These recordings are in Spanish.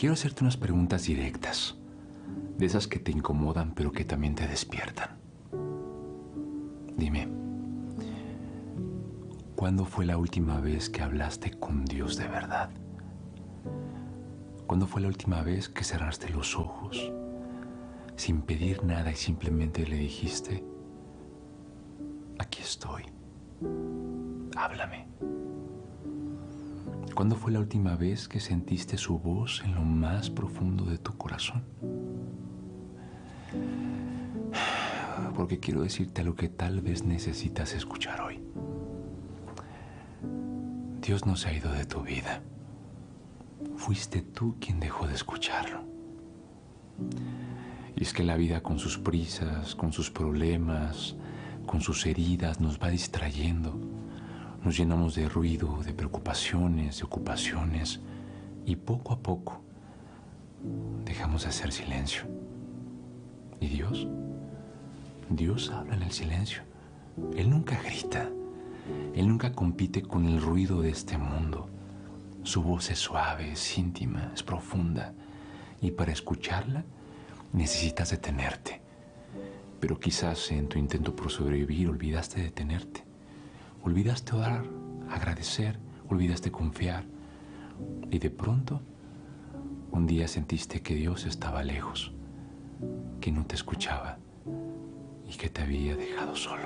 Quiero hacerte unas preguntas directas, de esas que te incomodan pero que también te despiertan. Dime, ¿cuándo fue la última vez que hablaste con Dios de verdad? ¿Cuándo fue la última vez que cerraste los ojos sin pedir nada y simplemente le dijiste: aquí estoy, háblame? ¿Cuándo fue la última vez que sentiste su voz en lo más profundo de tu corazón? Porque quiero decirte lo que tal vez necesitas escuchar hoy. Dios no se ha ido de tu vida. Fuiste tú quien dejó de escucharlo. Y es que la vida, con sus prisas, con sus problemas, con sus heridas, nos va distrayendo. Nos llenamos de ruido, de preocupaciones, de ocupaciones, y poco a poco dejamos de hacer silencio. ¿Y Dios? Dios habla en el silencio. Él nunca grita. Él nunca compite con el ruido de este mundo. Su voz es suave, es íntima, es profunda. Y para escucharla necesitas detenerte. Pero quizás en tu intento por sobrevivir olvidaste detenerte. Olvidaste orar, agradecer, olvidaste confiar. Y de pronto, un día sentiste que Dios estaba lejos, que no te escuchaba y que te había dejado solo.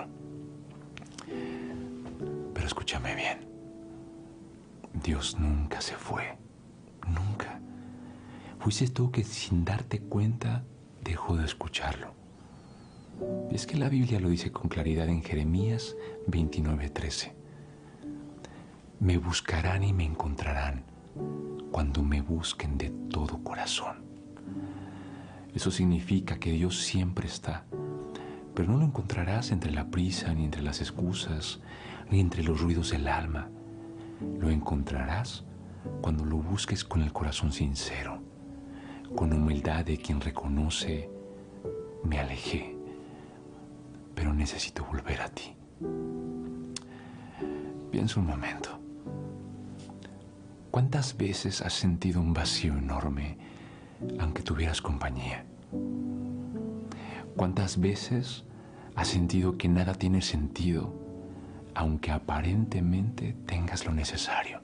Pero escúchame bien. Dios nunca se fue. Nunca. Fuiste tú que sin darte cuenta dejó de escucharlo. Y es que la Biblia lo dice con claridad en Jeremías 29:13. Me buscarán y me encontrarán cuando me busquen de todo corazón. Eso significa que Dios siempre está, pero no lo encontrarás entre la prisa, ni entre las excusas, ni entre los ruidos del alma. Lo encontrarás cuando lo busques con el corazón sincero, con humildad de quien reconoce: me alejé, pero necesito volver a ti. Piensa un momento. ¿Cuántas veces has sentido un vacío enorme aunque tuvieras compañía? ¿Cuántas veces has sentido que nada tiene sentido aunque aparentemente tengas lo necesario?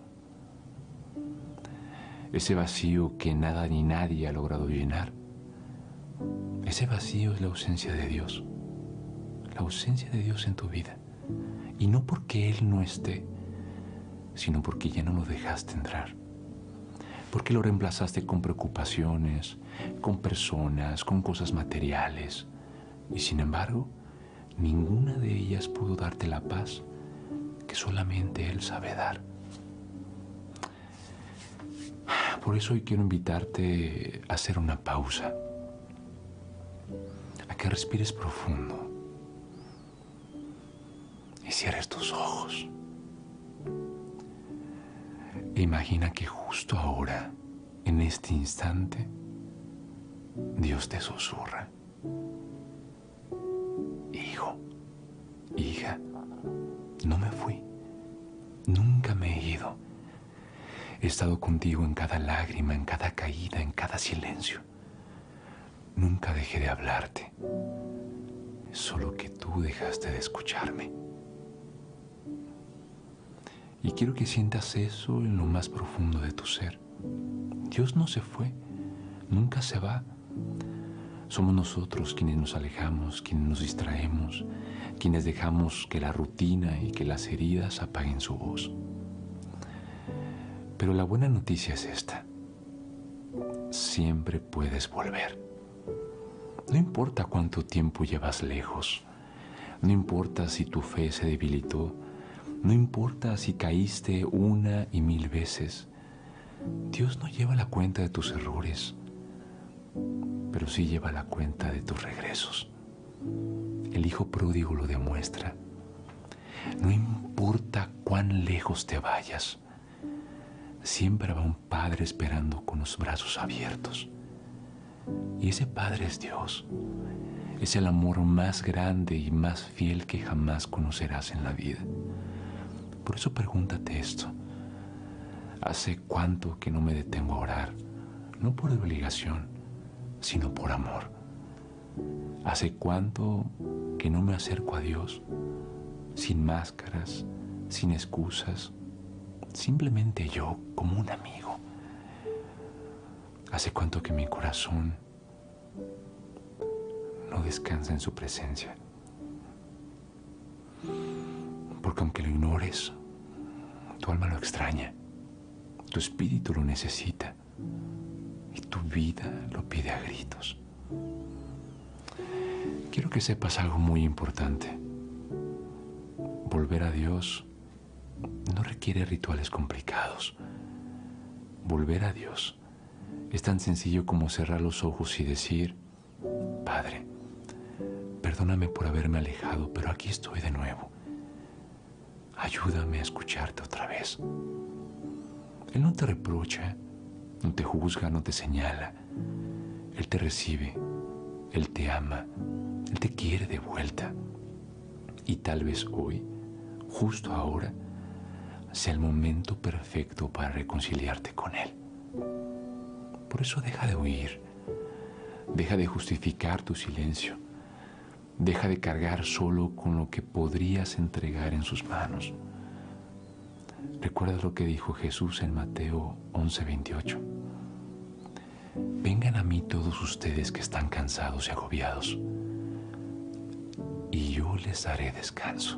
Ese vacío que nada ni nadie ha logrado llenar. Ese vacío es la ausencia de Dios. La ausencia de Dios en tu vida. Y no porque Él no esté, sino porque ya no lo dejaste entrar. Porque lo reemplazaste con preocupaciones, con personas, con cosas materiales. Y sin embargo, ninguna de ellas pudo darte la paz que solamente Él sabe dar. Por eso hoy quiero invitarte a hacer una pausa, a que respires profundo y cierres tus ojos. E imagina que justo ahora, en este instante, Dios te susurra: hijo, hija, no me fui, nunca me he ido. He estado contigo en cada lágrima, en cada caída, en cada silencio. Nunca dejé de hablarte, solo que tú dejaste de escucharme. Y quiero que sientas eso en lo más profundo de tu ser. Dios no se fue, nunca se va. Somos nosotros quienes nos alejamos, quienes nos distraemos, quienes dejamos que la rutina y que las heridas apaguen su voz. Pero la buena noticia es esta: siempre puedes volver. No importa cuánto tiempo llevas lejos, no importa si tu fe se debilitó, no importa si caíste 1 y 1000 veces. Dios no lleva la cuenta de tus errores, pero sí lleva la cuenta de tus regresos. El hijo pródigo lo demuestra. No importa cuán lejos te vayas, siempre va un padre esperando con los brazos abiertos. Y ese padre es Dios. Es el amor más grande y más fiel que jamás conocerás en la vida. Por eso pregúntate esto: ¿hace cuánto que no me detengo a orar? no por obligación, sino por amor. ¿Hace cuánto que no me acerco a Dios sin máscaras, sin excusas, simplemente yo como un amigo? ¿Hace cuánto que mi corazón no descansa en su presencia? Porque aunque lo ignores, tu alma lo extraña, tu espíritu lo necesita y tu vida lo pide a gritos. Quiero que sepas algo muy importante. Volver a Dios no requiere rituales complicados. Volver a Dios es tan sencillo como cerrar los ojos y decir: Padre, perdóname por haberme alejado, pero aquí estoy de nuevo. Ayúdame a escucharte otra vez. Él no te reprocha, no te juzga, no te señala. Él te recibe, Él te ama, Él te quiere de vuelta. Y tal vez hoy, justo ahora, sea el momento perfecto para reconciliarte con Él. Por eso deja de huir, deja de justificar tu silencio, deja de cargar solo con lo que podrías entregar en sus manos. ¿Recuerdas lo que dijo Jesús en Mateo 11:28? Vengan a mí todos ustedes que están cansados y agobiados, y yo les daré descanso.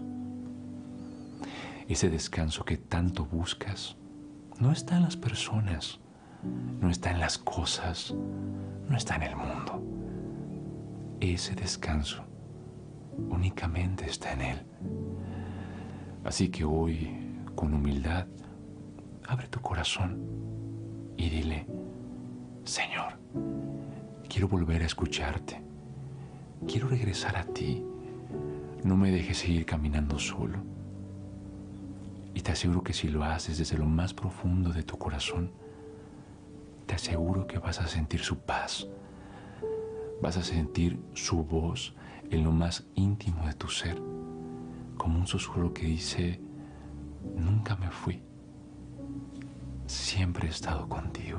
Ese descanso que tanto buscas no está en las personas, no está en las cosas, no está en el mundo. Ese descanso únicamente está en Él. Así que hoy, con humildad, abre tu corazón y dile: Señor, quiero volver a escucharte, quiero regresar a ti, no me dejes seguir caminando solo. Y te aseguro que si lo haces desde lo más profundo de tu corazón, te aseguro que vas a sentir su paz, vas a sentir su voz en lo más íntimo de tu ser, como un susurro que dice: nunca me fui, siempre he estado contigo.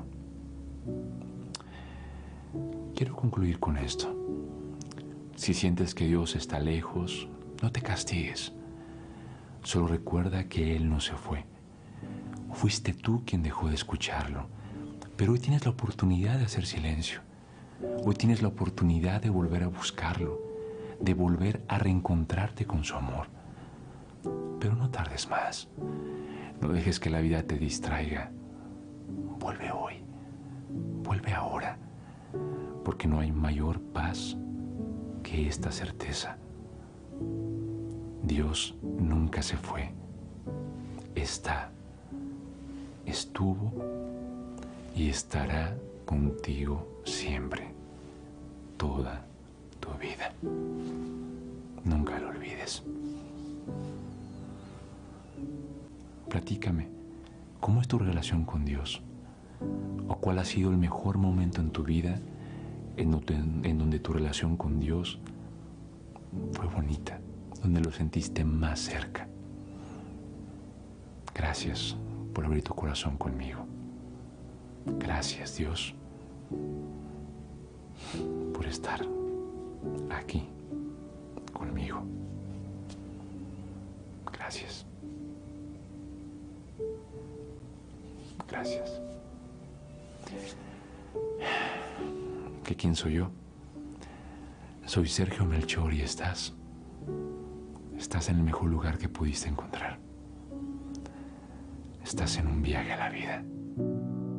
Quiero concluir con esto. Si sientes que Dios está lejos, no te castigues. Solo recuerda que Él no se fue. Fuiste tú quien dejó de escucharlo. Pero hoy tienes la oportunidad de hacer silencio. Hoy tienes la oportunidad de volver a buscarlo, de volver a reencontrarte con su amor. Pero no tardes más. No dejes que la vida te distraiga. Vuelve hoy. Vuelve ahora. Porque no hay mayor paz que esta certeza. Dios nunca se fue. Está, estuvo y estará contigo siempre, toda tu vida. Nunca lo olvides. Platícame, ¿cómo es tu relación con Dios? ¿O cuál ha sido el mejor momento en tu vida en donde tu relación con Dios fue bonita, donde lo sentiste más cerca? Gracias por abrir tu corazón conmigo. Gracias, Dios, por estar aquí conmigo. Gracias. Gracias. ¿Que quién soy yo? Soy Sergio Melchor y estás en el mejor lugar que pudiste encontrar. Estás en un viaje a la vida.